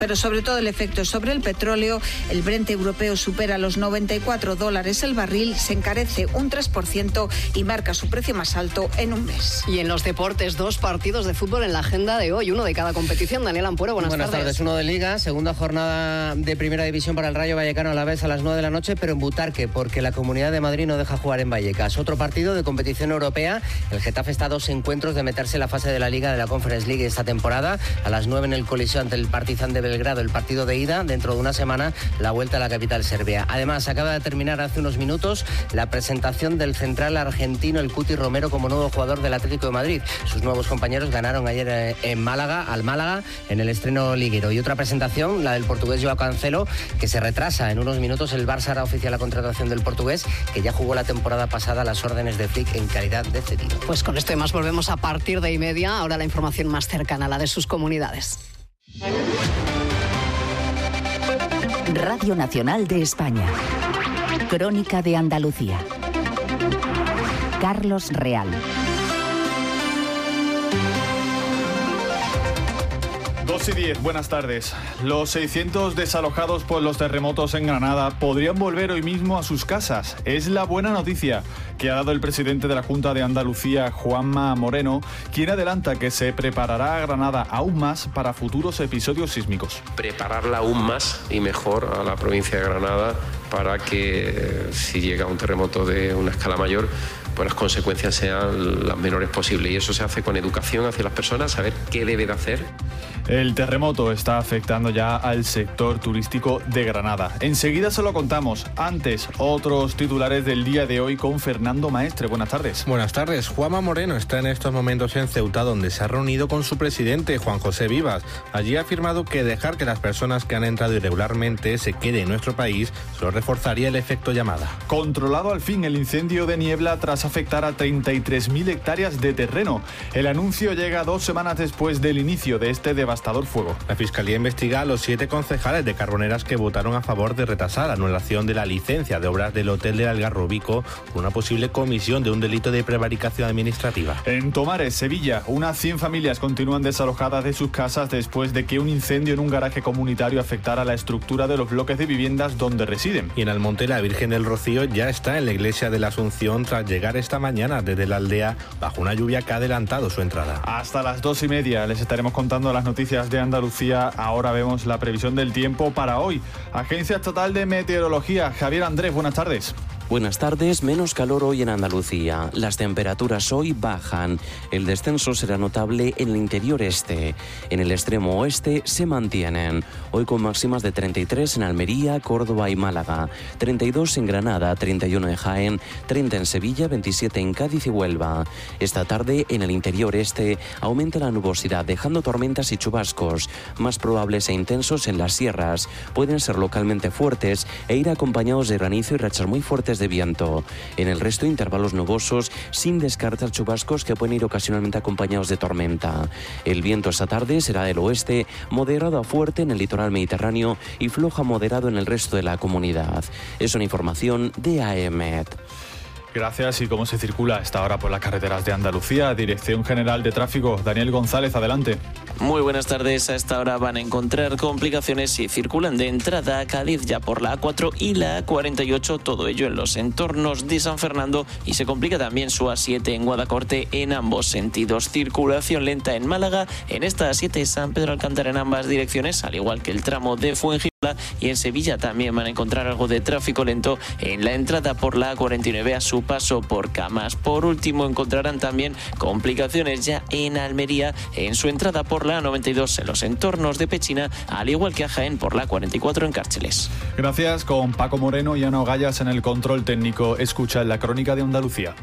pero sobre todo el efecto sobre el petróleo. El Brent europeo supera los $94 el barril, se encarece un 3% y marca su precio más alto en un mes. Y en los deportes, 2 partidos de fútbol en la agenda de hoy, uno de cada competición. Daniel Ampuero, buenas tardes. Uno de Liga, segunda jornada de Primera División para el Rayo Vallecano a la vez a las 9 de la noche, pero en Butarque, porque la Comunidad de Madrid no deja jugar en Vallecas. Otro partido de competición europea, el Getafe está a 2 encuentros de meterse en la fase de la Liga de la Conference League esta temporada. A las 9 en el Coliseo ante el Partizan de Belgrado, el partido de ida. Dentro de una semana, la vuelta a la capital serbia. Además, acaba de terminar hace unos minutos la presentación del central argentino, el Cuti Romero, como nuevo jugador del Atlético de Madrid. Sus nuevos compañeros ganaron ayer en Málaga, al Málaga, en el estreno liguero. Y otra presentación, la del portugués Joao Cancelo, que se retrasa. En unos minutos el Barça hará oficial la contratación del portugués, que ya jugó la temporada pasada a las órdenes de Flick en calidad de cedido. Pues con esto y más volvemos a partir de 1:30. Ahora la información más cercana, la de sus comunidades. Radio Nacional de España. Crónica de Andalucía. Carlos Real. 2:10, buenas tardes. Los 600 desalojados por los terremotos en Granada podrían volver hoy mismo a sus casas. Es la buena noticia que ha dado el presidente de la Junta de Andalucía, Juanma Moreno, quien adelanta que se preparará a Granada aún más para futuros episodios sísmicos. Prepararla aún más y mejor a la provincia de Granada para que si llega un terremoto de una escala mayor, pues las consecuencias sean las menores posibles. Y eso se hace con educación hacia las personas, saber qué debe de hacer. El terremoto está afectando ya al sector turístico de Granada. Enseguida se lo contamos. Antes, otros titulares del día de hoy con Fernando Maestre. Buenas tardes. Buenas tardes. Juanma Moreno está en estos momentos en Ceuta, donde se ha reunido con su presidente, Juan José Vivas. Allí ha afirmado que dejar que las personas que han entrado irregularmente se queden en nuestro país solo reforzaría el efecto llamada. Controlado al fin el incendio de Niebla tras afectar a 33.000 hectáreas de terreno. El anuncio llega 2 semanas después del inicio de este devastador fuego. La Fiscalía investiga a los 7 concejales de Carboneras que votaron a favor de retrasar la anulación de la licencia de obras del Hotel del Algarrobico por una posible comisión de un delito de prevaricación administrativa. En Tomares, Sevilla, unas 100 familias continúan desalojadas de sus casas después de que un incendio en un garaje comunitario afectara la estructura de los bloques de viviendas donde residen. Y en Almonte, la Virgen del Rocío ya está en la iglesia de la Asunción tras llegar esta mañana desde la aldea bajo una lluvia que ha adelantado su entrada. Hasta las 2:30 les estaremos contando las noticias de Andalucía. Ahora vemos la previsión del tiempo para hoy. Agencia Estatal de Meteorología, Javier Andrés, buenas tardes. Buenas tardes, menos calor hoy en Andalucía. Las temperaturas hoy bajan. El descenso será notable en el interior este. En el extremo oeste se mantienen. Hoy con máximas de 33 en Almería, Córdoba y Málaga, 32 en Granada, 31 en Jaén, 30 en Sevilla, 27 en Cádiz y Huelva. Esta tarde en el interior este aumenta la nubosidad, dejando tormentas y chubascos, más probables e intensos en las sierras. Pueden ser localmente fuertes e ir acompañados de granizo y rachas muy fuertes de viento. En el resto, intervalos nubosos, sin descartar chubascos que pueden ir ocasionalmente acompañados de tormenta. El viento esta tarde será del oeste, moderado a fuerte en el litoral mediterráneo y flojo a moderado en el resto de la comunidad. Es una información de AEMET. Gracias. ¿Y cómo se circula a esta hora por las carreteras de Andalucía? Dirección General de Tráfico, Daniel González, adelante. Muy buenas tardes. A esta hora van a encontrar complicaciones si circulan de entrada a Cádiz ya por la A4 y la A48, todo ello en los entornos de San Fernando, y se complica también su A7 en Guadacorte en ambos sentidos. Circulación lenta en Málaga, en esta A7 San Pedro Alcántara en ambas direcciones, al igual que el tramo de Fuengirola, y en Sevilla también van a encontrar algo de tráfico lento en la entrada por la A49 a su paso por Camas. Por último, encontrarán también complicaciones ya en Almería en su entrada por la A92 en los entornos de Pechina, al igual que a Jaén por la A44 en Cárceles. Gracias. Con Paco Moreno y Ana Ogallas en el control técnico. Escucha la crónica de Andalucía.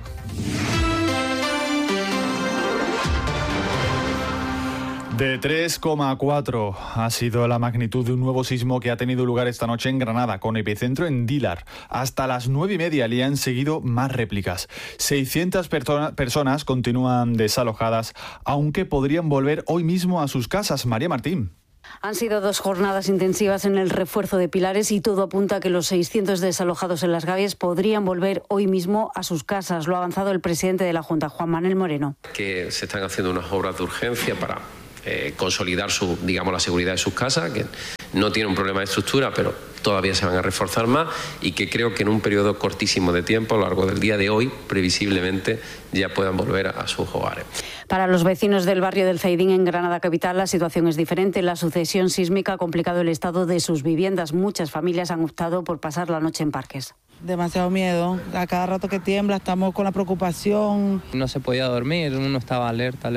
De 3,4 ha sido la magnitud de un nuevo sismo que ha tenido lugar esta noche en Granada, con epicentro en Dílar. Hasta las 9:30 le han seguido más réplicas. 600 personas continúan desalojadas, aunque podrían volver hoy mismo a sus casas. María Martín. Han sido 2 jornadas intensivas en el refuerzo de pilares y todo apunta a que los 600 desalojados en Las Gavias podrían volver hoy mismo a sus casas. Lo ha avanzado el presidente de la Junta, Juan Manuel Moreno. Que se están haciendo unas obras de urgencia para consolidar la seguridad de sus casas, que no tiene un problema de estructura, pero todavía se van a reforzar más, y que creo que en un periodo cortísimo de tiempo, a lo largo del día de hoy, previsiblemente ya puedan volver a sus hogares. Para los vecinos del barrio del Zaidín, en Granada capital, la situación es diferente. La sucesión sísmica ha complicado el estado de sus viviendas. Muchas familias han optado por pasar la noche en parques. Demasiado miedo. A cada rato que tiembla estamos con la preocupación. No se podía dormir, uno estaba alerta.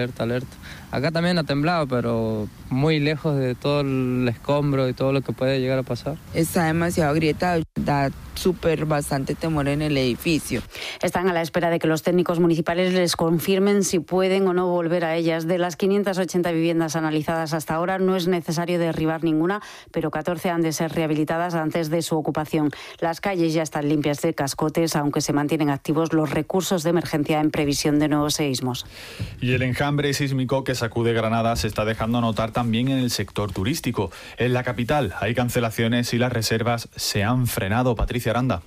Acá también ha temblado, pero muy lejos de todo el escombro y todo lo que puede llegar a pasar. Está demasiado agrietado, da bastante temor en el edificio. Están a la espera de que los técnicos municipales les confirmen si pueden o no volver a ellas. De las 580 viviendas analizadas hasta ahora, no es necesario derribar ninguna, pero 14 han de ser rehabilitadas antes de su ocupación. Las calles ya están limpias de cascotes, aunque se mantienen activos los recursos de emergencia en previsión de nuevos seísmos. Y el enjambre sísmico que sacude Granada se está dejando notar también en el sector turístico. En la capital hay cancelaciones y las reservas se han frenado. Patricia Aranda.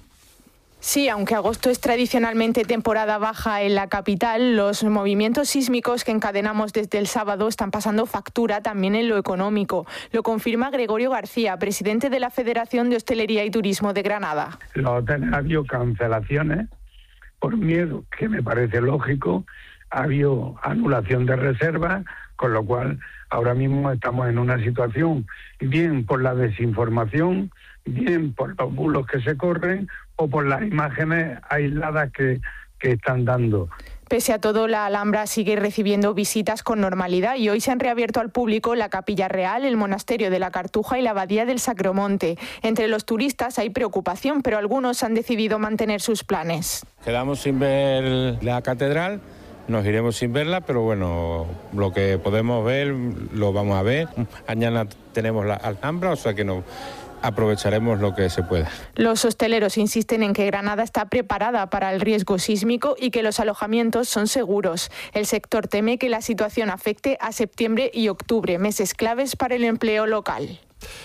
Sí, aunque agosto es tradicionalmente temporada baja en la capital, los movimientos sísmicos que encadenamos desde el sábado están pasando factura también en lo económico. Lo confirma Gregorio García, presidente de la Federación de Hostelería y Turismo de Granada. Los hoteles ha habido cancelaciones por miedo, que me parece lógico, ha habido anulación de reservas, con lo cual ahora mismo estamos en una situación, bien por la desinformación, bien por los bulos que se corren o por las imágenes aisladas que están dando. Pese a todo, la Alhambra sigue recibiendo visitas con normalidad y hoy se han reabierto al público la Capilla Real, el Monasterio de la Cartuja y la Abadía del Sacromonte. Entre los turistas hay preocupación, pero algunos han decidido mantener sus planes. Quedamos sin ver la catedral. Nos iremos sin verla, pero bueno, lo que podemos ver lo vamos a ver. Mañana tenemos la Alhambra, o sea que no aprovecharemos lo que se pueda. Los hosteleros insisten en que Granada está preparada para el riesgo sísmico y que los alojamientos son seguros. El sector teme que la situación afecte a septiembre y octubre, meses claves para el empleo local.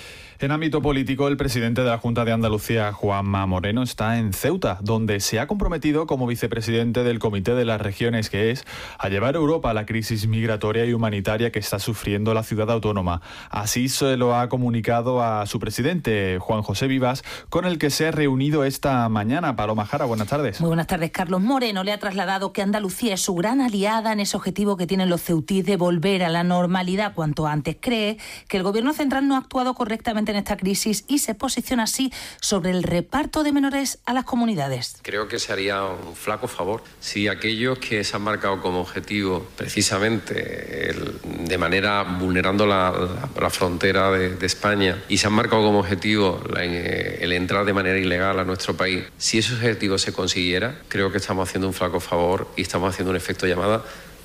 En ámbito político, el presidente de la Junta de Andalucía, Juanma Moreno, está en Ceuta, donde se ha comprometido como vicepresidente del Comité de las Regiones, que es, a llevar a Europa la crisis migratoria y humanitaria que está sufriendo la ciudad autónoma. Así se lo ha comunicado a su presidente, Juan José Vivas, con el que se ha reunido esta mañana. Paloma Jara, buenas tardes. Muy buenas tardes, Carlos. Moreno le ha trasladado que Andalucía es su gran aliada en ese objetivo que tienen los ceutíes de volver a la normalidad cuanto antes. Cree que el Gobierno central no ha actuado correctamente en esta crisis y se posiciona así sobre el reparto de menores a las comunidades. Creo que se haría un flaco favor si aquellos que se han marcado como objetivo precisamente de manera vulnerando la frontera de España y se han marcado como objetivo el entrar de manera ilegal a nuestro país, si ese objetivo se consiguiera, creo que estamos haciendo un flaco favor y estamos haciendo un efecto llamada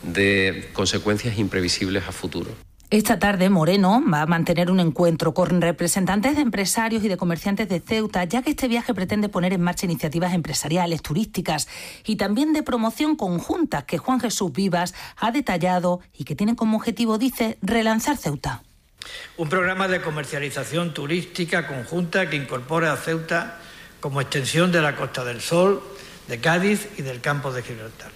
de consecuencias imprevisibles a futuro. Esta tarde Moreno va a mantener un encuentro con representantes de empresarios y de comerciantes de Ceuta, ya que este viaje pretende poner en marcha iniciativas empresariales, turísticas y también de promoción conjuntas que Juan Jesús Vivas ha detallado y que tienen como objetivo, dice, relanzar Ceuta. Un programa de comercialización turística conjunta que incorpore a Ceuta como extensión de la Costa del Sol, de Cádiz y del Campo de Gibraltar.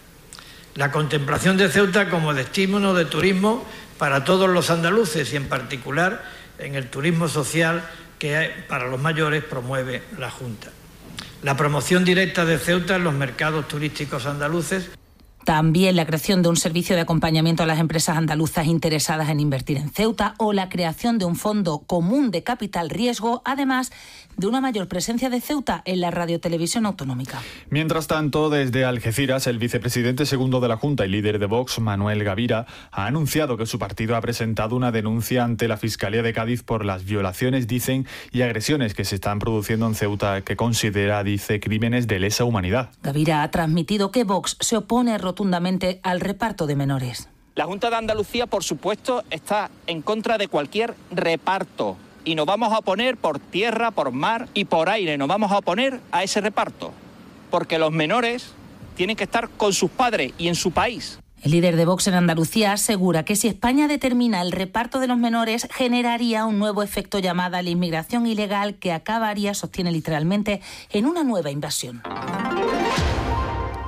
La contemplación de Ceuta como destino de turismo para todos los andaluces y en particular en el turismo social que para los mayores promueve la Junta. La promoción directa de Ceuta en los mercados turísticos andaluces. También la creación de un servicio de acompañamiento a las empresas andaluzas interesadas en invertir en Ceuta o la creación de un fondo común de capital riesgo, además de una mayor presencia de Ceuta en la radiotelevisión autonómica. Mientras tanto, desde Algeciras, el vicepresidente segundo de la Junta y líder de Vox, Manuel Gavira, ha anunciado que su partido ha presentado una denuncia ante la Fiscalía de Cádiz por las violaciones, dicen, y agresiones que se están produciendo en Ceuta, que considera, dice, crímenes de lesa humanidad. Gavira ha transmitido que Vox se opone rotundamente al reparto de menores. La Junta de Andalucía, por supuesto, está en contra de cualquier reparto. Y nos vamos a oponer por tierra, por mar y por aire. Nos vamos a oponer a ese reparto. Porque los menores tienen que estar con sus padres y en su país. El líder de Vox en Andalucía asegura que si España determina el reparto de los menores, generaría un nuevo efecto llamado la inmigración ilegal que acabaría, sostiene literalmente, en una nueva invasión.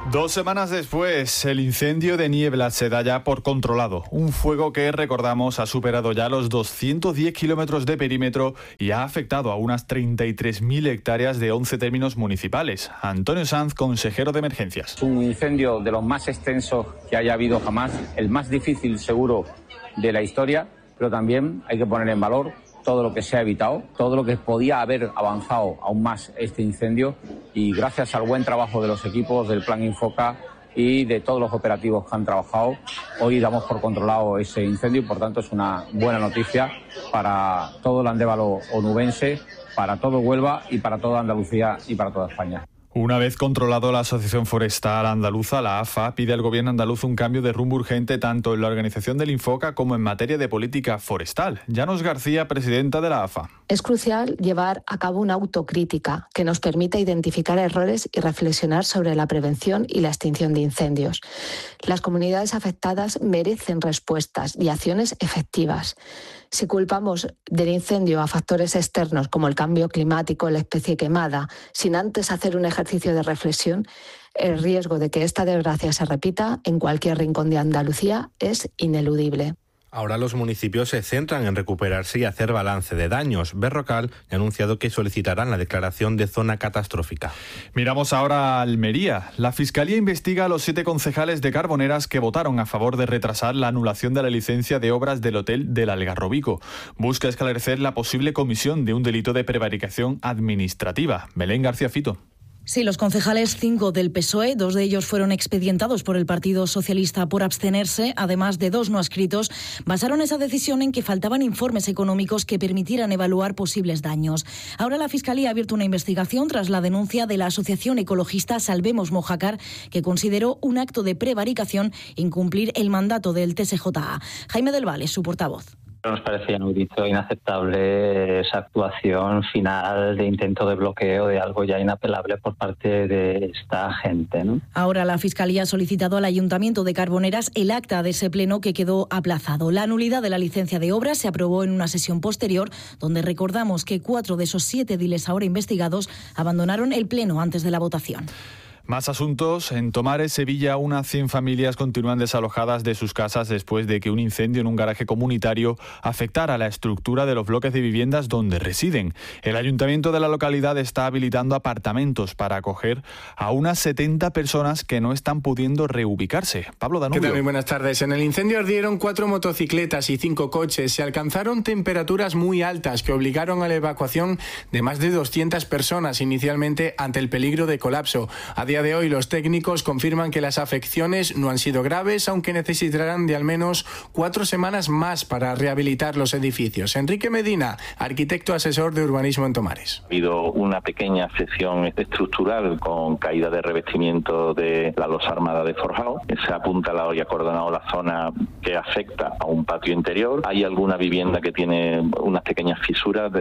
2 semanas después, el incendio de Niebla se da ya por controlado. Un fuego que, recordamos, ha superado ya los 210 kilómetros de perímetro y ha afectado a unas 33.000 hectáreas de 11 términos municipales. Antonio Sanz, consejero de emergencias. Un incendio de los más extensos que haya habido jamás, el más difícil seguro de la historia, pero también hay que poner en valor todo lo que se ha evitado, todo lo que podía haber avanzado aún más este incendio, y gracias al buen trabajo de los equipos del Plan Infoca y de todos los operativos que han trabajado, hoy damos por controlado ese incendio y por tanto es una buena noticia para todo el Andévalo onubense, para todo Huelva y para toda Andalucía y para toda España. Una vez controlado, la Asociación Forestal Andaluza, la AFA, pide al gobierno andaluz un cambio de rumbo urgente tanto en la organización del Infoca como en materia de política forestal. Llanos García, presidenta de la AFA. Es crucial llevar a cabo una autocrítica que nos permita identificar errores y reflexionar sobre la prevención y la extinción de incendios. Las comunidades afectadas merecen respuestas y acciones efectivas. Si culpamos del incendio a factores externos como el cambio climático, la especie quemada, sin antes hacer un ejercicio de reflexión, el riesgo de que esta desgracia se repita en cualquier rincón de Andalucía es ineludible. Ahora los municipios se centran en recuperarse y hacer balance de daños. Berrocal ha anunciado que solicitarán la declaración de zona catastrófica. Miramos ahora a Almería. La Fiscalía investiga a los 7 concejales de Carboneras que votaron a favor de retrasar la anulación de la licencia de obras del hotel del Algarrobico. Busca esclarecer la posible comisión de un delito de prevaricación administrativa. Belén García Fito. Sí, los concejales 5 del PSOE, 2 de ellos fueron expedientados por el Partido Socialista por abstenerse, además de 2 no adscritos, basaron esa decisión en que faltaban informes económicos que permitieran evaluar posibles daños. Ahora la Fiscalía ha abierto una investigación tras la denuncia de la asociación ecologista Salvemos Mojácar, que consideró un acto de prevaricación incumplir el mandato del TSJA. Jaime del Valle, su portavoz. Nos parecía inaudito, inaceptable esa actuación final de intento de bloqueo de algo ya inapelable por parte de esta gente, ¿no? Ahora la Fiscalía ha solicitado al Ayuntamiento de Carboneras el acta de ese pleno que quedó aplazado. La nulidad de la licencia de obras se aprobó en una sesión posterior, donde recordamos que 4 de esos 7 ediles ahora investigados abandonaron el pleno antes de la votación. Más asuntos. En Tomares, Sevilla, unas 100 familias continúan desalojadas de sus casas después de que un incendio en un garaje comunitario afectara la estructura de los bloques de viviendas donde residen. El ayuntamiento de la localidad está habilitando apartamentos para acoger a unas 70 personas que no están pudiendo reubicarse. Pablo Danubio. ¿Qué tal? Muy buenas tardes. En el incendio ardieron 4 motocicletas y 5 coches. Se alcanzaron temperaturas muy altas que obligaron a la evacuación de más de 200 personas inicialmente ante el peligro de colapso. A día de hoy los técnicos confirman que las afecciones no han sido graves, aunque necesitarán de al menos 4 semanas más para rehabilitar los edificios. Enrique Medina, arquitecto asesor de urbanismo en Tomares. Ha habido una pequeña afección estructural con caída de revestimiento de la losa armada de forjado. Se ha apuntalado y acordonado la zona que afecta a un patio interior. Hay alguna vivienda que tiene unas pequeñas fisuras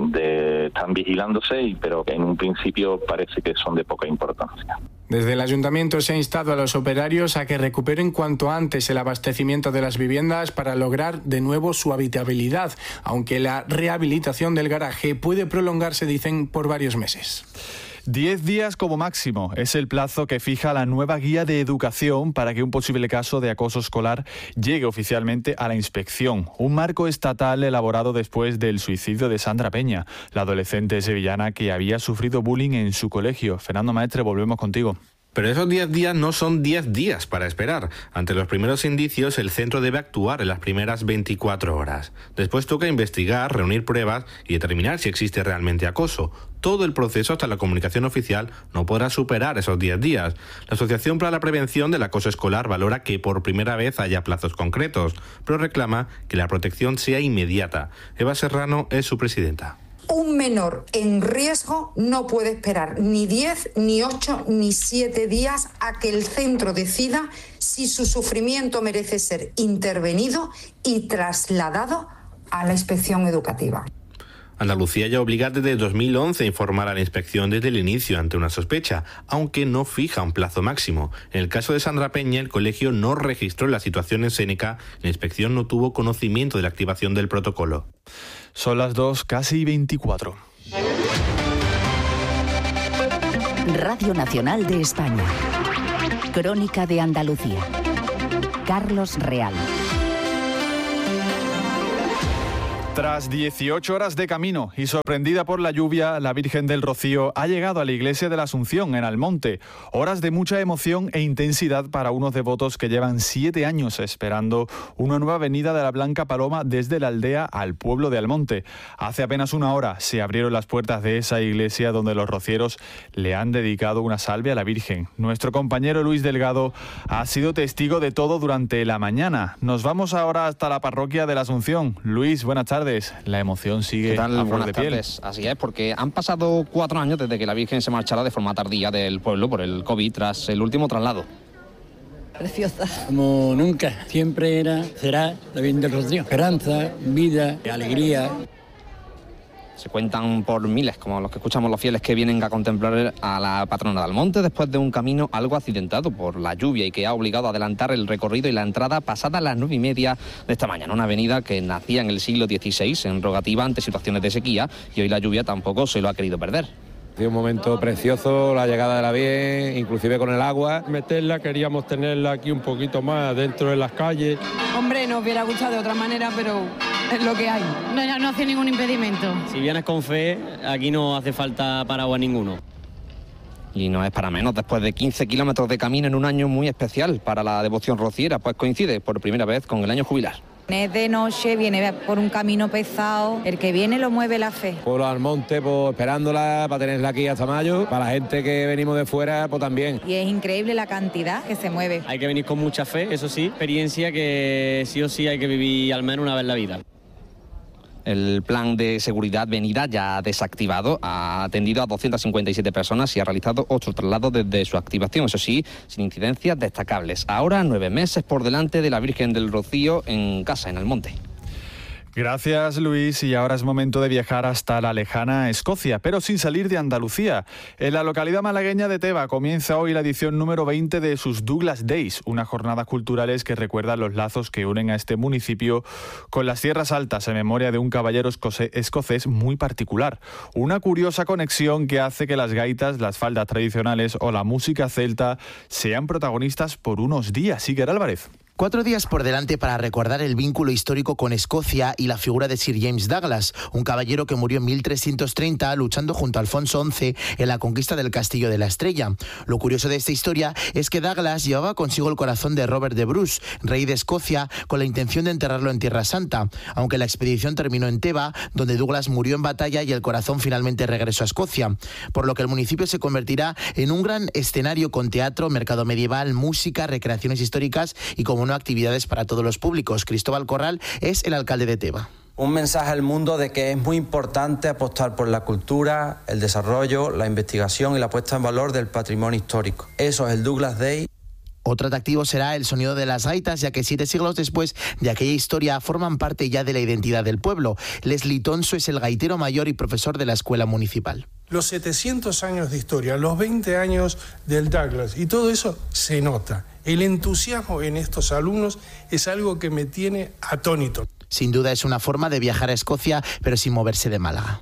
están vigilándose, pero en un principio parece que son de poca importancia. Desde el ayuntamiento se ha instado a los operarios a que recuperen cuanto antes el abastecimiento de las viviendas para lograr de nuevo su habitabilidad, aunque la rehabilitación del garaje puede prolongarse, dicen, por varios meses. 10 días como máximo es el plazo que fija la nueva guía de educación para que un posible caso de acoso escolar llegue oficialmente a la inspección. Un marco estatal elaborado después del suicidio de Sandra Peña, la adolescente sevillana que había sufrido bullying en su colegio. Fernando Maestre, volvemos contigo. Pero esos 10 días no son 10 días para esperar. Ante los primeros indicios, el centro debe actuar en las primeras 24 horas. Después toca investigar, reunir pruebas y determinar si existe realmente acoso. Todo el proceso hasta la comunicación oficial no podrá superar esos 10 días. La Asociación para la Prevención del Acoso Escolar valora que por primera vez haya plazos concretos, pero reclama que la protección sea inmediata. Eva Serrano es su presidenta. Un menor en riesgo no puede esperar ni 10, ni 8, ni 7 días a que el centro decida si su sufrimiento merece ser intervenido y trasladado a la inspección educativa. Andalucía ya obliga desde 2011 a informar a la inspección desde el inicio ante una sospecha, aunque no fija un plazo máximo. En el caso de Sandra Peña, el colegio no registró la situación en Séneca, la inspección no tuvo conocimiento de la activación del protocolo. Son las 2:24. Radio Nacional de España. Crónica de Andalucía. Carlos Real. Tras 18 horas de camino y sorprendida por la lluvia, la Virgen del Rocío ha llegado a la iglesia de la Asunción, en Almonte. Horas de mucha emoción e intensidad para unos devotos que llevan 7 años esperando una nueva venida de la Blanca Paloma desde la aldea al pueblo de Almonte. Hace apenas una hora se abrieron las puertas de esa iglesia donde los rocieros le han dedicado una salve a la Virgen. Nuestro compañero Luis Delgado ha sido testigo de todo durante la mañana. Nos vamos ahora hasta la parroquia de la Asunción. Luis, buenas tardes. La emoción sigue a flor de piel. Así es, porque han pasado 4 años desde que la Virgen se marchara de forma tardía del pueblo por el COVID tras el último traslado. Preciosa. Como nunca, siempre será la Virgen del Rocío. Esperanza, vida, alegría. Se cuentan por miles, como los que escuchamos los fieles que vienen a contemplar a la patrona de Almonte después de un camino algo accidentado por la lluvia y que ha obligado a adelantar el recorrido y la entrada pasada las 9:30 de esta mañana. Una avenida que nacía en el siglo XVI en rogativa ante situaciones de sequía y hoy la lluvia tampoco se lo ha querido perder. Un momento precioso, la llegada de la Virgen, inclusive con el agua. Meterla, queríamos tenerla aquí un poquito más dentro de las calles. Hombre, nos hubiera gustado de otra manera, pero es lo que hay. No hace ningún impedimento. Si vienes con fe, aquí no hace falta paraguas ninguno. Y no es para menos, después de 15 kilómetros de camino en un año muy especial para la devoción rociera, pues coincide por primera vez con el año jubilar. Es de noche, viene por un camino pesado, el que viene lo mueve la fe. Pueblo Almonte, pues esperándola para tenerla aquí hasta mayo, para la gente que venimos de fuera, pues también. Y es increíble la cantidad que se mueve. Hay que venir con mucha fe, eso sí, experiencia que sí o sí hay que vivir al menos una vez en la vida. El plan de seguridad venida ya desactivado ha atendido a 257 personas y ha realizado 8 traslados desde su activación, eso sí, sin incidencias destacables. Ahora 9 meses por delante de la Virgen del Rocío en casa, en Almonte. Gracias, Luis. Y ahora es momento de viajar hasta la lejana Escocia, pero sin salir de Andalucía. En la localidad malagueña de Teba comienza hoy la edición número 20 de sus Douglas Days, unas jornadas culturales que recuerdan los lazos que unen a este municipio con las tierras altas en memoria de un caballero escocés muy particular. Una curiosa conexión que hace que las gaitas, las faldas tradicionales o la música celta sean protagonistas por unos días. Iker Álvarez. 4 días por delante para recordar el vínculo histórico con Escocia y la figura de Sir James Douglas, un caballero que murió en 1330 luchando junto a Alfonso XI en la conquista del Castillo de la Estrella. Lo curioso de esta historia es que Douglas llevaba consigo el corazón de Robert de Bruce, rey de Escocia, con la intención de enterrarlo en Tierra Santa, aunque la expedición terminó en Teba, donde Douglas murió en batalla y el corazón finalmente regresó a Escocia, por lo que el municipio se convertirá en un gran escenario con teatro, mercado medieval, música, recreaciones históricas y, como no, actividades para todos los públicos. Cristóbal Corral es el alcalde de Teba. Un mensaje al mundo de que es muy importante apostar por la cultura, el desarrollo, la investigación y la puesta en valor del patrimonio histórico. Eso es el Douglas Day. Otro atractivo será el sonido de las gaitas, ya que 7 siglos después de aquella historia forman parte ya de la identidad del pueblo. Leslie Tonso es el gaitero mayor y profesor de la escuela municipal. Los 700 años de historia, los 20 años del Douglas, y todo eso se nota. El entusiasmo en estos alumnos es algo que me tiene atónito. Sin duda es una forma de viajar a Escocia, pero sin moverse de Málaga.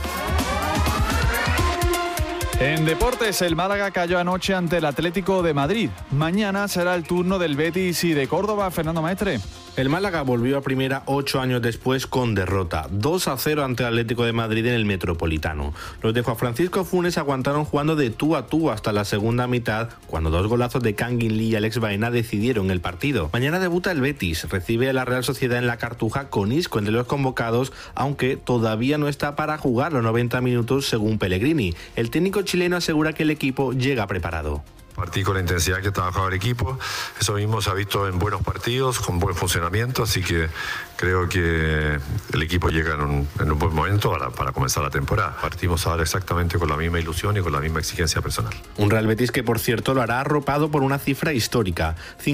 En deportes, el Málaga cayó anoche ante el Atlético de Madrid. Mañana será el turno del Betis y de Córdoba. Fernando Maestre. El Málaga volvió a primera 8 años después con derrota, 2-0 ante el Atlético de Madrid en el Metropolitano. Los de Juan Francisco Funes aguantaron jugando de tú a tú hasta la segunda mitad, cuando 2 golazos de Kangin Lee y Alex Baena decidieron el partido. Mañana debuta el Betis, recibe a la Real Sociedad en la Cartuja con Isco entre los convocados, aunque todavía no está para jugar los 90 minutos según Pellegrini. El técnico chileno asegura que el equipo llega preparado. Partí con la intensidad que trabajaba el equipo, eso mismo se ha visto en buenos partidos, con buen funcionamiento, así que creo que el equipo llega en un buen momento para comenzar la temporada. Partimos ahora exactamente con la misma ilusión y con la misma exigencia personal. Un Real Betis que, por cierto, lo hará arropado por una cifra histórica,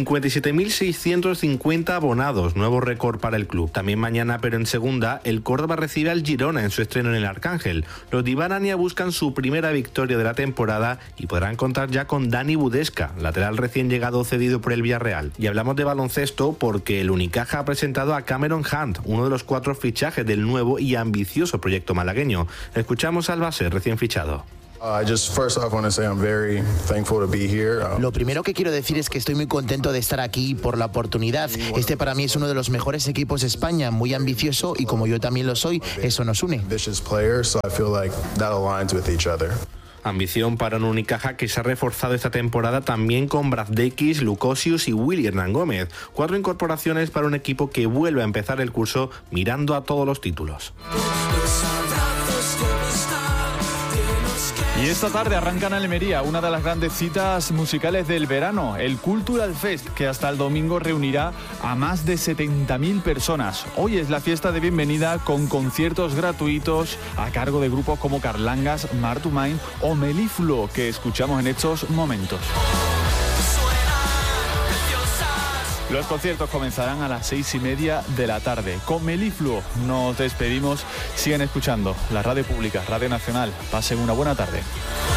57.650 abonados, nuevo récord para el club. También mañana, pero en segunda, el Córdoba recibe al Girona en su estreno en el Arcángel. Los de Iván Ania buscan su primera victoria de la temporada y podrán contar ya con Dani Budesca, lateral recién llegado cedido por el Villarreal. Y hablamos de baloncesto porque el Unicaja ha presentado a Cameron Hunt, uno de los 4 fichajes del nuevo y ambicioso proyecto malagueño. Escuchamos al base recién fichado. Lo primero que quiero decir es que estoy muy contento de estar aquí por la oportunidad. Este para mí es uno de los mejores equipos de España, muy ambicioso y como yo también lo soy, eso nos une. Ambición para un Unicaja que se ha reforzado esta temporada también con Brazdeikis, Lukosius y Willy Hernán Gómez. 4 incorporaciones para un equipo que vuelve a empezar el curso mirando a todos los títulos. Y esta tarde arranca en Almería una de las grandes citas musicales del verano, el Cultural Fest, que hasta el domingo reunirá a más de 70.000 personas. Hoy es la fiesta de bienvenida con conciertos gratuitos a cargo de grupos como Carlangas, Martumain o Melifluo, que escuchamos en estos momentos. Los conciertos comenzarán a las 6:30 de la tarde. Con Melifluo nos despedimos. Sigan escuchando la radio pública, Radio Nacional. Pasen una buena tarde.